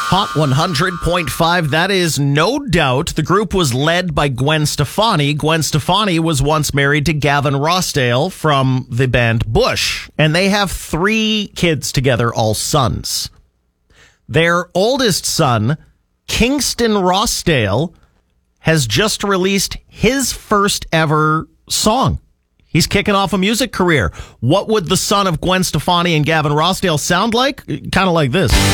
Hot 100.5, that is no doubt. The group was led by Gwen Stefani. Gwen Stefani was once married to Gavin Rossdale from the band Bush, and they have 3 kids together, all sons. Their oldest son, Kingston Rossdale, has just released his first ever song. He's kicking off a music career. What would the son of Gwen Stefani and Gavin Rossdale sound like? Kind of like this.